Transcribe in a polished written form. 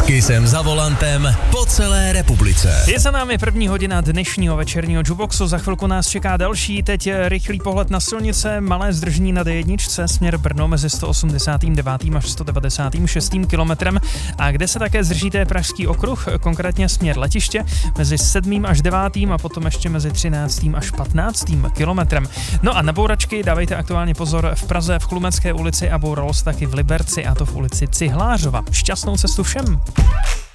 Kissem za volantem po celé republice. Je za námi první hodina dnešního večerního Juboxu, za chvilku nás čeká další, teď rychlý pohled na silnice, malé zdržení na D1, směr Brno mezi 189. až 196. kilometrem a kde se také zdržíte Pražský okruh, konkrétně směr Letiště mezi 7. až 9. a potom ještě mezi 13. až 15. kilometrem. No a na bouračky dávejte aktuálně pozor v Praze v Chlumecké ulici a bouralo se taky v Liberci a to v ulici Cihlářova. Šťastnou cestu všem!